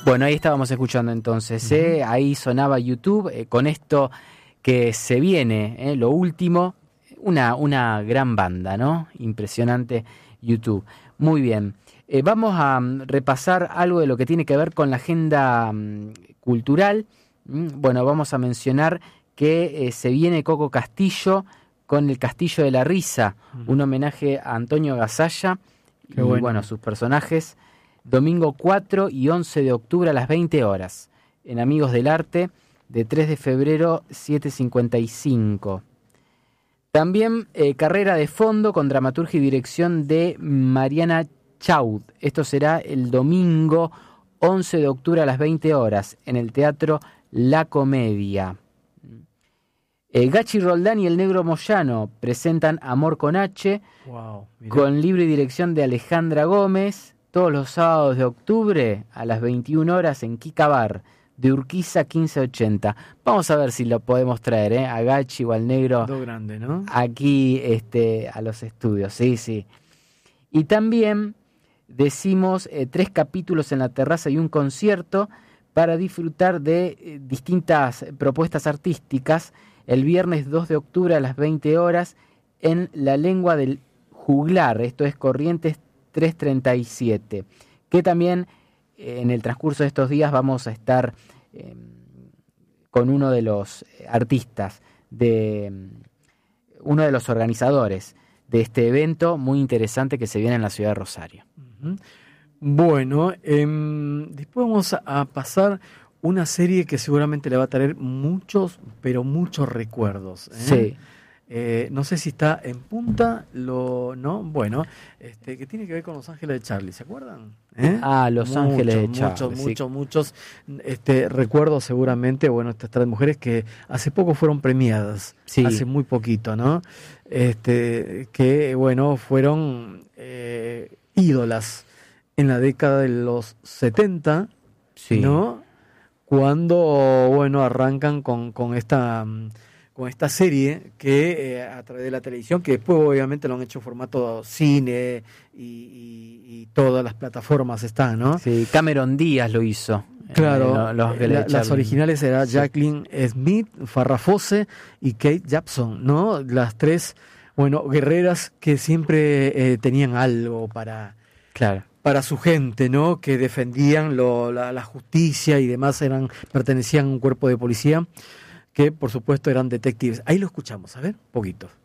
Bueno, ahí estábamos escuchando entonces, ahí sonaba YouTube, con esto que se viene, lo último, una gran banda, ¿no? Impresionante YouTube. Muy bien, vamos a repasar algo de lo que tiene que ver con la agenda cultural. Bueno, vamos a mencionar que se viene Coco Castillo con el Castillo de la Risa, un homenaje a Antonio Gasalla y bueno, sus personajes. Domingo 4 y 11 de octubre a las 20 horas, en Amigos del Arte, de 3 de febrero, 7:55. También carrera de fondo con dramaturgia y dirección de Mariana Chaud. Esto será el domingo 11 de octubre a las 20 horas, en el Teatro La Comedia. Gachi Roldán y el Negro Moyano presentan Amor con H, con libro y dirección de Alejandra Gómez, todos los sábados de octubre a las 21 horas en Kika Bar, de Urquiza 1580. Vamos a ver si lo podemos traer, a Gachi o al Negro. Todo grande, ¿no? Aquí a los estudios, sí. Y también decimos 3 capítulos en la terraza y un concierto para disfrutar de distintas propuestas artísticas el viernes 2 de octubre a las 20 horas en La Lengua del Juglar, esto es Corrientes 337, que también en el transcurso de estos días vamos a estar con uno de los artistas, uno de los organizadores de este evento muy interesante que se viene en la ciudad de Rosario. Bueno, después vamos a pasar una serie que seguramente le va a traer muchos, pero muchos recuerdos. Sí. No sé si está en punta, ¿no? Bueno, que tiene que ver con Los Ángeles de Charlie, ¿se acuerdan? Los Ángeles de Charlie. Muchos recuerdos seguramente, bueno, estas 3 mujeres que hace poco fueron premiadas, hace muy poquito, ¿no? Que, bueno, fueron ídolas en la década de los 70, ¿no? Cuando, bueno, arrancan con esta serie que a través de la televisión, que después obviamente lo han hecho en formato cine y todas las plataformas están, ¿no? Sí, Cameron Díaz lo hizo. Claro, las originales eran Jacqueline Smith, Farrah Fawcett y Kate Jackson, ¿no? Las 3, bueno, guerreras que siempre tenían algo para su gente, ¿no? Que defendían la justicia y demás, pertenecían a un cuerpo de policía que por supuesto eran detectives. Ahí lo escuchamos, a ver, poquito.